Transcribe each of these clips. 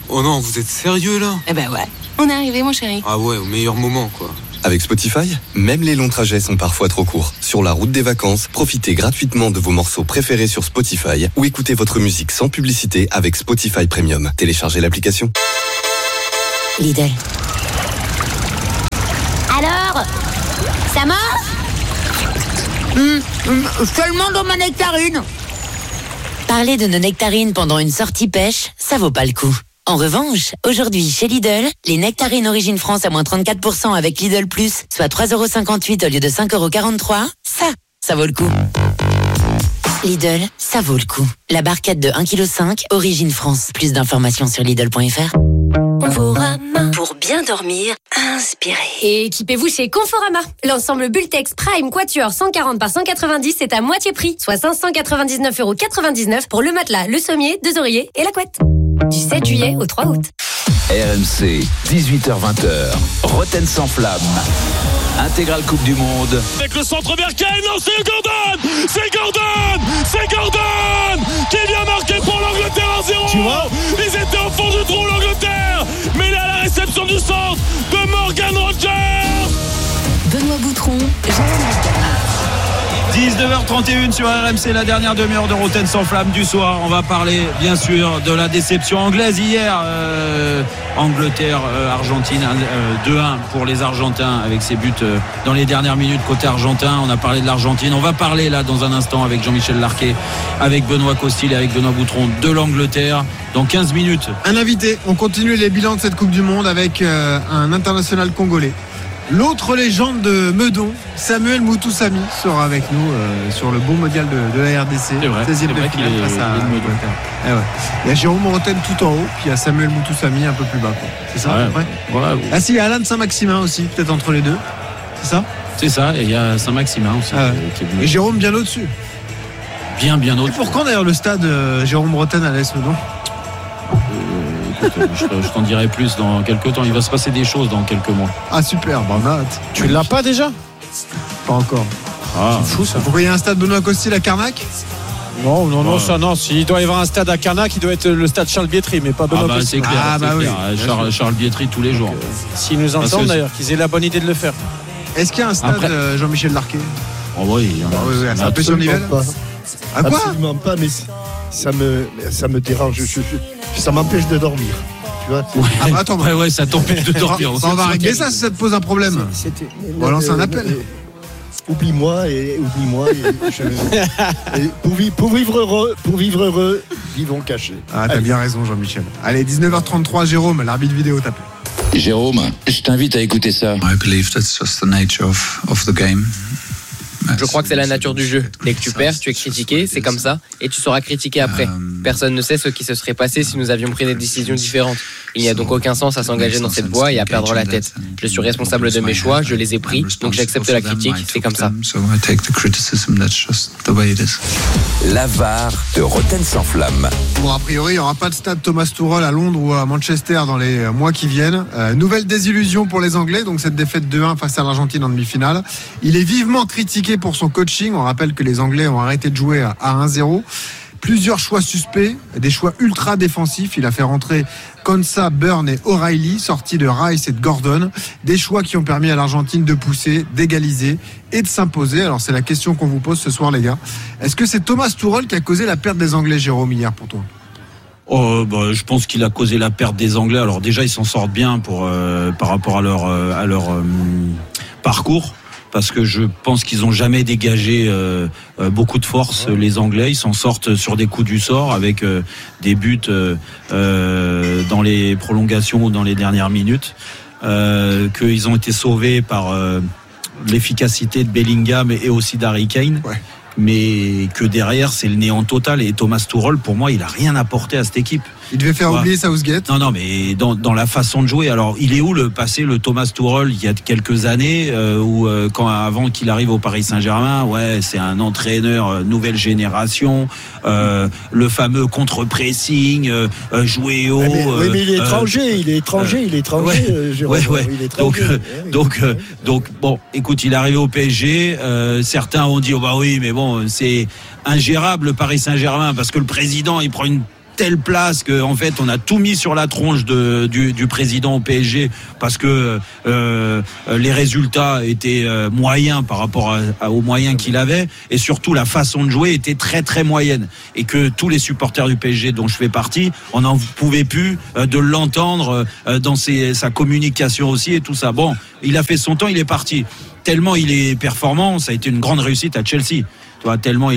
Oh non, vous êtes sérieux là ? Eh ben ouais, on est arrivé mon chéri. Ah ouais, au meilleur moment quoi. Avec Spotify, même les longs trajets sont parfois trop courts. Sur la route des vacances, profitez gratuitement de vos morceaux préférés sur Spotify ou écoutez votre musique sans publicité avec Spotify Premium. Téléchargez l'application. Lidl. Alors, ça marche ? Seulement dans ma nectarine. Parler de nos nectarines pendant une sortie pêche, ça vaut pas le coup. En revanche, aujourd'hui chez Lidl, les nectarines Origine France à moins 34% avec Lidl Plus, soit 3,58€ au lieu de 5,43€, ça vaut le coup. Lidl, ça vaut le coup. La barquette de 1,5 kg, Origine France. Plus d'informations sur Lidl.fr. Conforama. Pour bien dormir, inspirez. Et équipez-vous chez Conforama. L'ensemble Bultex Prime Quatuor 140 par 190 est à moitié prix, soit 599,99€ pour le matelas, le sommier, 2 oreillers et la couette. Du 7 juillet au 3 août. RMC, 18h-20h, Roten sans flamme. Intégrale Coupe du Monde. Avec le centre vers Kane, non, c'est Gordon qui vient marquer pour l'Angleterre 1-0. Tu vois, ils étaient au fond du trou l'Angleterre, mais il est à la réception du centre de Morgan Rogers. Benoît Boutron, 19h31 sur RMC, la dernière demi-heure de Roten sans flamme du soir. On va parler bien sûr de la déception anglaise hier. Angleterre, Argentine, 2-1 pour les Argentins avec ses buts dans les dernières minutes côté argentin. On a parlé de l'Argentine. On va parler là dans un instant avec Jean-Michel Larquet, avec Benoît Costil et avec Benoît Boutron de l'Angleterre. Dans 15 minutes. Un invité. On continue les bilans de cette Coupe du Monde avec un international congolais. L'autre légende de Meudon, Samuel Moutoussamy, sera avec nous sur le beau mondial de la RDC. C'est vrai, 16e de finale face à l'Angleterre. Ouais. Il y a Jérôme Roten tout en haut, puis il y a Samuel Moutoussamy un peu plus bas. Quoi. C'est ça, à peu près ? Ouais. Ah si, il y a Alain de Saint-Maximin aussi, peut-être entre les deux. C'est ça ? C'est ça, et il y a Saint-Maximin aussi. Qui est venu. Et Jérôme bien au-dessus. Bien au-dessus. Et pour quand d'ailleurs le stade Jérôme Roten à l'AS Meudon ? Je t'en dirai plus dans quelques temps. Il va se passer des choses dans quelques mois. Ah super, on a hâte. Tu l'as pas déjà ? Pas encore. Ah, c'est fou ça. Pourquoi il y a un stade Benoît Costil à Carnac ? Non, ça non. S'il doit y avoir un stade à Carnac, il doit être le stade Charles Bietri, mais pas Benoît Costil. C'est clair, oui. Charles Bietri tous les jours. S'ils nous entendent d'ailleurs, qu'ils aient la bonne idée de le faire. Est-ce qu'il y a un stade Jean-Michel Larquet ? Oh oui, c'est un peu sur Nivelles. À quoi ? Absolument pas, mais ça me dérange. Ça m'empêche de dormir. Tu vois, attends, ça t'empêche de dormir. On va régler ça si ça te pose un problème. On va lancer un appel. Oublie-moi. Pour vivre heureux, vivons cachés. Ah, t'as bien raison, Jean-Michel. Allez, 19h33, Jérôme, l'arbitre vidéo t'appelle. Jérôme, je t'invite à écouter ça. I believe that's just the nature of the game. Je crois que c'est la nature du jeu. Dès que tu perds, tu es critiqué, c'est comme ça, et tu seras critiqué après. Personne ne sait ce qui se serait passé si nous avions pris des décisions différentes. Il n'y a donc aucun sens à s'engager dans cette voie et à perdre la tête. Je suis responsable de mes choix, je les ai pris, donc j'accepte la critique, c'est comme ça. La VAR de Roten sans flamme. Bon, a priori, il n'y aura pas de stade Thomas Tuchel à Londres ou à Manchester dans les mois qui viennent. Nouvelle désillusion pour les Anglais, donc cette défaite 2-1 face à l'Argentine en demi-finale. Il est vivement critiqué pour son coaching. On rappelle que les Anglais ont arrêté de jouer à 1-0. Plusieurs choix suspects, des choix ultra défensifs. Il a fait rentrer Konsa, Burn et O'Reilly, sortis de Rice et de Gordon. Des choix qui ont permis à l'Argentine de pousser, d'égaliser et de s'imposer. Alors c'est la question qu'on vous pose ce soir, les gars. Est-ce que c'est Thomas Tuchel qui a causé la perte des Anglais, Jérôme, hier pour toi ? Je pense qu'il a causé la perte des Anglais. Alors déjà, ils s'en sortent bien par rapport à leur parcours. Parce que je pense qu'ils n'ont jamais dégagé beaucoup de force, les Anglais. Ils s'en sortent sur des coups du sort avec des buts dans les prolongations ou dans les dernières minutes. Qu'ils ont été sauvés par l'efficacité de Bellingham et aussi d'Harry Kane. Ouais. Mais que derrière, c'est le néant total. Et Thomas Tuchel, pour moi, il n'a rien apporté à cette équipe. Il devait faire oublier Southgate. Non, mais dans la façon de jouer. Alors, il est où le Thomas Tuchel il y a quelques années avant qu'il arrive au Paris Saint-Germain, c'est un entraîneur nouvelle génération, le fameux contre-pressing, jouer haut. Mais il est étranger, Jérôme. Donc, bon, écoute, il est arrivé au PSG. Certains ont dit, oui, mais bon, c'est ingérable le Paris Saint-Germain parce que le président, il prend une telle place que en fait on a tout mis sur la tronche du président au PSG parce que les résultats étaient moyens par rapport aux moyens qu'il avait, et surtout la façon de jouer était très très moyenne, et que tous les supporters du PSG dont je fais partie, on n'en pouvait plus de l'entendre dans sa communication aussi et tout ça. Bon, il a fait son temps, il est parti. Tellement il est performant, ça a été une grande réussite à Chelsea. Tellement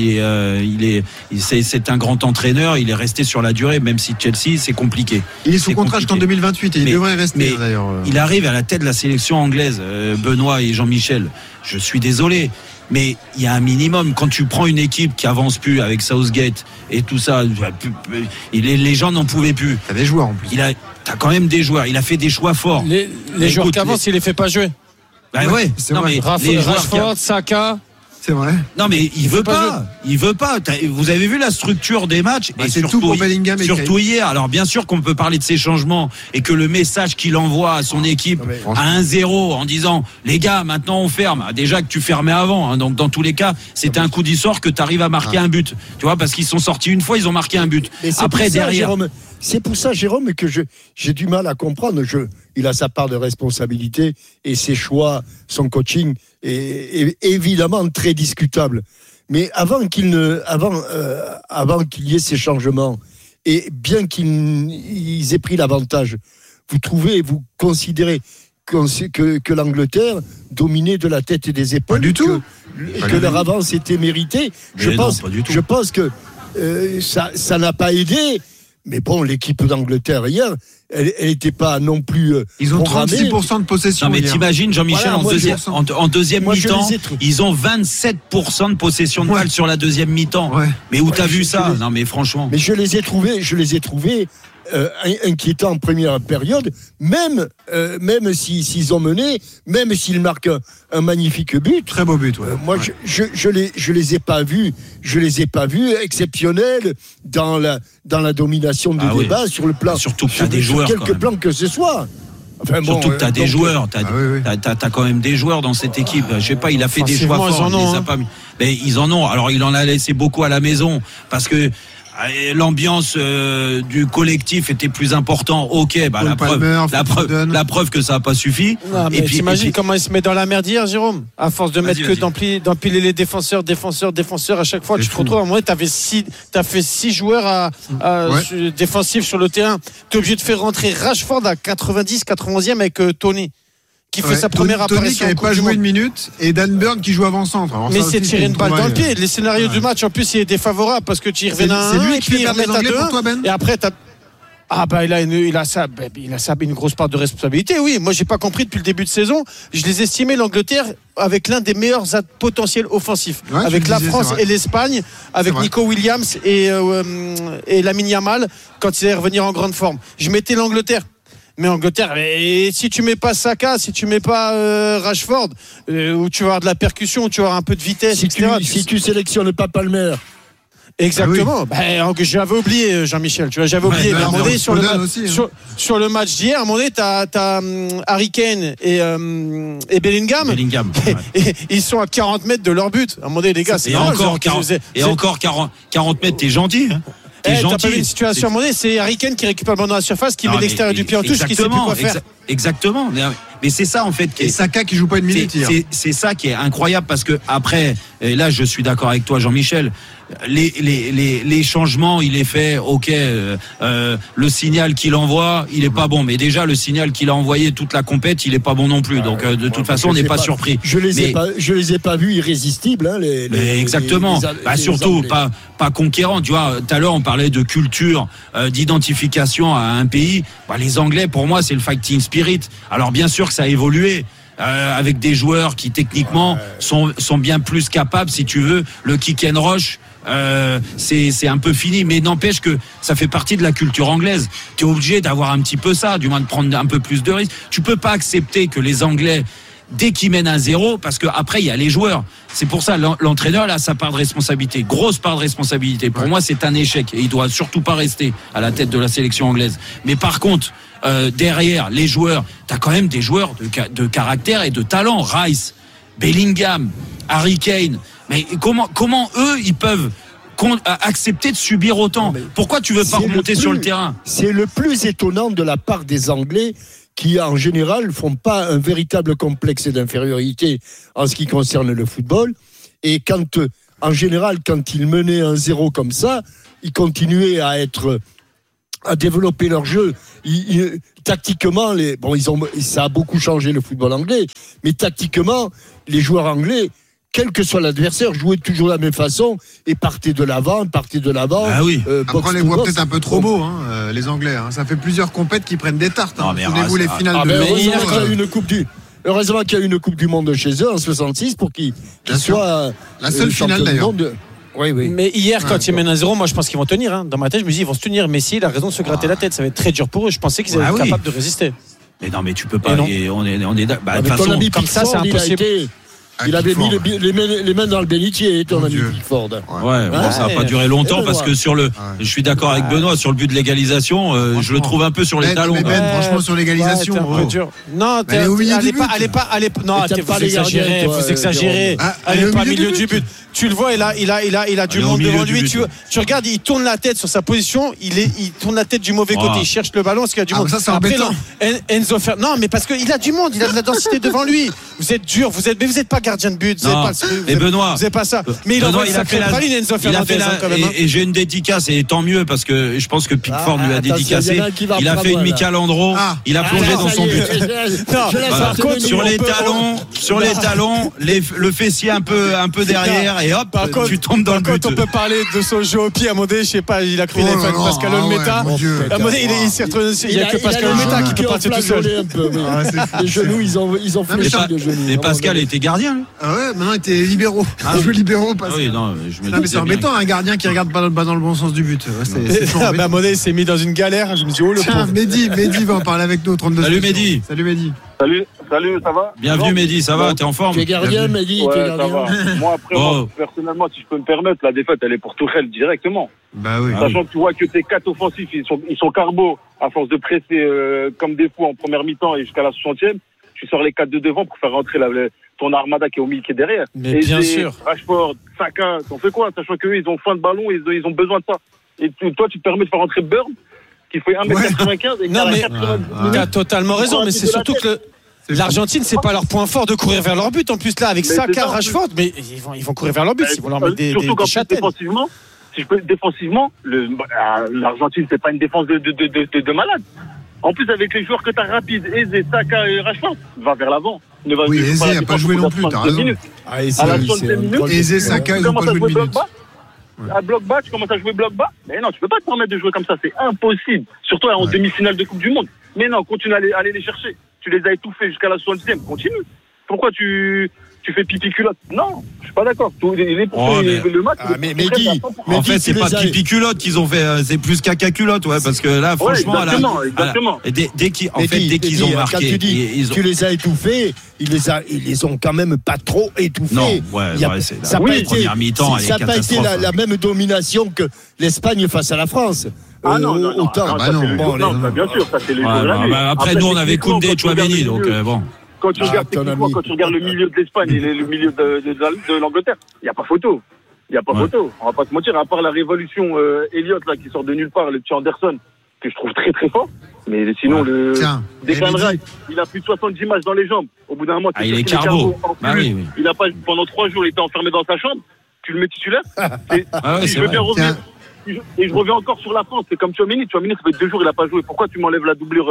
c'est un grand entraîneur, il est resté sur la durée, même si Chelsea c'est compliqué. Il est sous contrat jusqu'en 2028 et il devrait rester d'ailleurs. Il arrive à la tête de la sélection anglaise, Benoît et Jean-Michel. Je suis désolé, mais il y a un minimum. Quand tu prends une équipe qui avance plus avec Southgate et tout ça, les gens n'en pouvaient plus. T'as des joueurs en plus. T'as quand même des joueurs. Il a fait des choix forts. Les joueurs qui avancent, il les fait pas jouer. Bah ouais. C'est vrai. Rashford, Saka. C'est vrai. Non mais il veut pas. Vous avez vu la structure des matchs, et surtout pour Bellingham et surtout hier. Alors bien sûr qu'on peut parler de ces changements, et que le message qu'il envoie à son équipe à 1-0 en disant les gars maintenant on ferme. Déjà que tu fermais avant, hein, donc dans tous les cas c'était un coup d'histoire que tu arrives à marquer un but. Tu vois, parce qu'ils sont sortis une fois, ils ont marqué un but. Après derrière. C'est pour ça, Jérôme, que j'ai du mal à comprendre. Il a sa part de responsabilité, et ses choix, son coaching est évidemment très discutable. Mais avant qu'il y ait ces changements, et bien qu'ils aient pris l'avantage, vous considérez que l'Angleterre dominait de la tête et des épaules? Pas du tout. Que leur avance était méritée. Je pense que ça n'a pas aidé. Mais bon, l'équipe d'Angleterre hier, elle n'était pas non plus. Ils ont 36% de possession. Non, mais t'imagines, Jean-Michel, en deuxième mi-temps, ils ont 27% de possession de balle sur la deuxième mi-temps. Ouais. Mais où t'as vu ça? Non, mais franchement. Mais je les ai trouvés inquiétants en première période, même s'ils ont mené, même s'ils marquent un magnifique but. Très beau but, ouais. Moi, je les ai pas vus exceptionnels dans la domination du débat sur le plan. Surtout que t'as des joueurs. Sur quelques plans que ce soit. Enfin, surtout que t'as des joueurs, t'as quand même des joueurs dans cette équipe. Je sais pas, il a fait des choix forts, il les a pas mis. Mais ils en ont. Alors il en a laissé beaucoup à la maison parce que l'ambiance du collectif était plus important. Ok, la preuve que ça n'a pas suffi. Non, mais t'imagines comment il se met dans la merde hier, Jérôme, à force de mettre d'empiler les défenseurs à chaque fois. Tu te retrouves à un moment, t'as fait 6 joueurs défensifs sur le terrain. T'es obligé de faire rentrer Rashford à 90-91e avec Tony, qui fait sa première apparition. Tony qui n'avait pas joué une minute, et Dan Burn qui joue avant-centre. Mais c'est tirer une balle dans le pied. Les scénarios du match, en plus, il est défavorable parce que tu y reviens à 1, c'est lui qui fait perdre les Anglais pour toi, Ben. Et après, il a une grosse part de responsabilité. Oui, moi j'ai pas compris depuis le début de saison. Je les estimais, l'Angleterre, avec l'un des meilleurs potentiels offensifs, avec la France et l'Espagne, avec Nico Williams et Lamine Yamal quand ils allaient revenir en grande forme. Je mettais l'Angleterre. Mais Angleterre, et si tu mets pas Saka, si tu mets pas Rashford, où tu vas avoir de la percussion, où tu vas avoir un peu de vitesse, etc. Si tu sélectionnes pas Palmer. Exactement. J'avais oublié, Jean-Michel. Tu vois, j'avais oublié. À un moment donné, sur le match d'hier, à un moment donné, t'as Harry Kane et Bellingham. Et ils sont à 40 mètres de leur but. À un moment donné, les gars, c'est encore 40 mètres, t'es gentil, hein. T'as pas vu une situation à un moment donné, c'est Harry Kane qui récupère le ballon dans la surface, qui met l'extérieur du pied en touche, qui sait plus quoi faire. Exactement. Mais c'est ça en fait. Et Saka qui joue pas une minute. C'est ça qui est incroyable, parce que après, et là je suis d'accord avec toi, Jean-Michel. Les changements, il est fait. Ok, le signal qu'il envoie, il est pas bon. Mais déjà le signal qu'il a envoyé toute la compète, il est pas bon non plus. Donc de toute façon, on n'est pas surpris. Je les ai pas vus irrésistibles. Hein, exactement. Surtout pas conquérants. Tu vois, tout à l'heure on parlait de culture, d'identification à un pays. Les Anglais, pour moi, c'est le fighting spirit. Alors bien sûr que ça a évolué. Avec des joueurs qui techniquement sont bien plus capables, si tu veux. Le kick and rush, c'est un peu fini, mais n'empêche que ça fait partie de la culture anglaise. Tu es obligé d'avoir un petit peu ça, du moins de prendre un peu plus de risques. Tu peux pas accepter que les Anglais, dès qu'ils mènent 1-0, parce que après il y a les joueurs. C'est pour ça l'entraîneur là, sa part de responsabilité, grosse part de responsabilité. Pour moi, c'est un échec et il doit surtout pas rester à la tête de la sélection anglaise. Mais par contre, derrière les joueurs, t'as quand même des joueurs de caractère et de talent. Rice, Bellingham, Harry Kane. Mais comment eux ils peuvent accepter de subir autant. Pourquoi tu veux pas remonter sur le terrain? C'est le plus étonnant de la part des Anglais qui, en général, font pas un véritable complexe d'infériorité en ce qui concerne le football. Et en général, quand ils menaient 1-0 comme ça, ils continuaient à développer leur jeu. Tactiquement, ça a beaucoup changé le football anglais, mais tactiquement, les joueurs anglais, quel que soit l'adversaire, jouaient toujours de la même façon et partaient de l'avant. Ah oui. Après, on les voit peut-être un peu trop beaux, les Anglais. Ça fait plusieurs compètes qui prennent des tartes. Souvenez-vous les finales de l'Euro. Heureusement qu'il y a eu une Coupe du Monde chez eux en 66 pour qu'ils soient la seule finale d'ailleurs. Oui. Mais hier, quand ils mènent 1-0, moi je pense qu'ils vont tenir. Dans ma tête, je me dis ils vont se tenir. Messi, il a raison de se gratter la tête. Ça va être très dur pour eux. Je pensais qu'ils allaient être capables de résister. Mais non, mais tu peux pas. On est de toute façon, comme ça, c'est impossible. Il avait mis les mains dans le bénitier, ton ami Pickford. Ça n'a pas duré longtemps parce que je suis d'accord avec Benoît sur le but de l'égalisation. Je le trouve un peu sur les talons. Franchement, sur l'égalisation, non, allez pas, non, vous exagérez. Allez pas au milieu du but. Tu le vois, il a du monde devant lui. Tu regardes, il tourne la tête sur sa position. Il tourne la tête du mauvais côté. Il cherche le ballon parce qu'il y a du monde. Ça, c'est embêtant. Enzo Fer. Non, mais parce qu'il a du monde. Il a de la densité devant lui. Vous êtes dur. Mais vous n'êtes pas gardien de but. Benoît, vous n'êtes pas ça. Mais il a fait la ligne, Enzo Fernandez. Et j'ai une dédicace et tant mieux parce que je pense que Pickford lui a dédicacé. Il a fait une Michalandro. Il a plongé dans son but. Sur les talons, le fessier un peu derrière. Et hop, tu tombes dans le but. Quand on peut parler de son jeu au pied, à un moment donné, je sais pas, il a crié Pascal Olmeta. À un moment donné, il s'est retrouvé. Il n'y a que Pascal Olmeta qui peut partir tout seul. Les genoux, ils ont fléchi de genoux. Et Pascal était gardien, lui. Ah ouais, maintenant il était libéraux. Joueur libéraux, Pascal. Oui, non, mais c'est embêtant, un gardien qui regarde pas dans le bon sens du but. À un moment donné, il s'est mis dans une galère. Je me dis, oh le pauvre. Mehdi va en parler avec nous. 32. Salut Mehdi. Salut, ça va? Bienvenue Mehdi, ça va? T'es en forme? T'es gardien, Mehdi? Ouais, ça va. Moi, après, personnellement, si je peux me permettre, la défaite, elle est pour Tuchel directement. Bah oui. Sachant que tu vois que tes 4 offensifs, ils sont carbo à force de presser comme des fous en première mi-temps et jusqu'à la 60e. Tu sors les 4 de devant pour faire rentrer ton armada qui est au milieu, qui est derrière. Mais bien sûr. Rashford, Saka, t'en fais quoi? Sachant qu'eux, ils ont faim de ballon, ils ont besoin de ça. Et toi, tu te permets de faire rentrer Burn, qui fait 1m95 et non, mais tu as totalement raison, mais c'est surtout que l'Argentine, c'est pas leur point fort de courir vers leur but. En plus, là, avec Saka, Rashford, mais ils vont courir vers leur but. Ils vont leur mettre des châtaignes. Défensivement, l'Argentine, c'est pas une défense de malade. En plus, avec les joueurs que tu as rapides, Eze, Saka et Rashford, va vers l'avant. Oui, Eze n'a pas joué non plus, t'as raison. À la 60e minute, Eze, Saka, ils n'ont pas joué une minute. À bloc bas, tu commences à jouer bloc bas. Mais non, tu peux pas te permettre de jouer comme ça, c'est impossible. Surtout en demi-finale de Coupe du Monde. Mais non, continue à aller les chercher. Tu les as étouffés jusqu'à la 60e, continue. Pourquoi tu fais pipi culotte? Non, je suis pas d'accord. Le match, en fait, c'est pas pipi culotte qu'ils ont fait, c'est plus caca culotte, parce que là, franchement, exactement. Dès qu'ils ont marqué, tu les as étouffés, ils les ont quand même pas trop étouffés. Non, ça n'a pas été la même domination que l'Espagne face à la France. Non, bien sûr, ça c'est les après, nous, on avait Koundé, Tchouaméni, donc bon. Quand tu regardes le milieu de l'Espagne et le milieu de l'Angleterre, il n'y a pas photo. On va pas se mentir, à part la révolution Elliott là, qui sort de nulle part, le petit Anderson, que je trouve très très fort. Mais sinon, Declan Rice, il a plus de 70 matchs dans les jambes. Au bout d'un moment, il est carbo. Il a pas, pendant 3 jours, il était enfermé dans sa chambre. Tu le mets titulaire. Je veux bien revenir. Et je reviens encore sur la France, c'est comme Tchouaméni, ça fait 2 jours il a pas joué. Pourquoi tu m'enlèves la doublure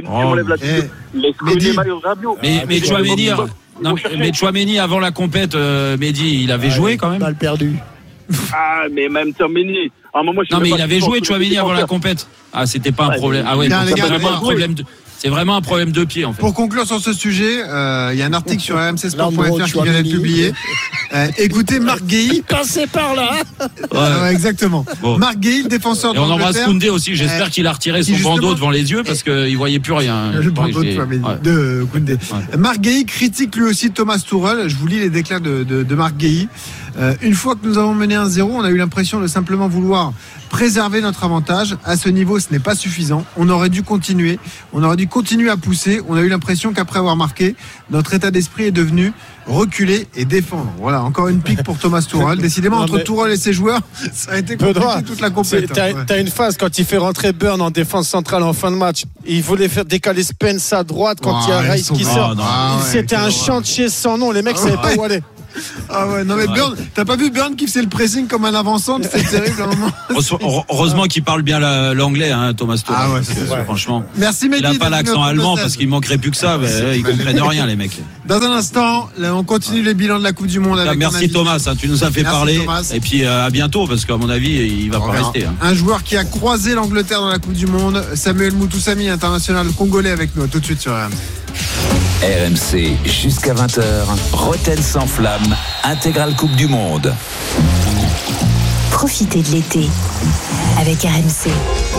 mais Tchouaméni avant la compète, Mehdi, il avait joué quand même. Mal perdu. Mais même Tchouaméni, à un moment. Non mais il avait joué Tchouaméni avant la compète. C'était pas un problème. C'est vraiment un problème de pied en fait. Pour conclure sur ce sujet, il y a un article sur rmcsport.fr qui vient d'être publié. Écoutez Marc Guéhi. Passez par là. Exactement. Bon. Marc Guéhi, défenseur de l'Angleterre. Et on embrasse Koundé aussi. J'espère qu'il a retiré son bandeau devant les yeux parce qu'il voyait plus rien. Le bandeau de Koundé. Marc Guéhi critique lui aussi Thomas Tuchel. Je vous lis les déclats de Marc Guéhi. Une fois que nous avons mené 1-0, on a eu l'impression de simplement vouloir pouvoir préserver notre avantage. À ce niveau, ce n'est pas suffisant. On aurait dû continuer à pousser. On a eu l'impression qu'après avoir marqué, notre état d'esprit est devenu reculer et défendre. Voilà, encore une pique pour Thomas Tuchel. Décidément, entre Tuchel et ses joueurs, ça a été compliqué toute la compétition. T'as une phase quand il fait rentrer Burn en défense centrale en fin de match. Il voulait faire décaler Spence à droite quand il y a Rice qui sort. C'était un chantier sans nom. Les mecs savaient pas où aller. Ah ouais, non mais Burn, t'as pas vu Burn qui faisait le pressing comme un avançant, c'est terrible à un moment. Heureusement qu'il parle bien l'anglais, Thomas Tuchel. Ah ouais, franchement. Merci Mehdi. Il a pas l'accent allemand parce qu'il manquerait plus que ça, mais ils comprennent rien les mecs. Dans un instant, là, on continue les bilans de la Coupe du Monde avec merci Thomas, tu nous as fait parler. Thomas. Et puis à bientôt parce qu'à mon avis, il va pas rester. Un joueur qui a croisé l'Angleterre dans la Coupe du Monde, Samuel Moutoussamy, international congolais avec nous. Tout de suite sur RMC. RMC jusqu'à 20h, Roten sans flamme, intégrale Coupe du Monde. Profitez de l'été avec RMC.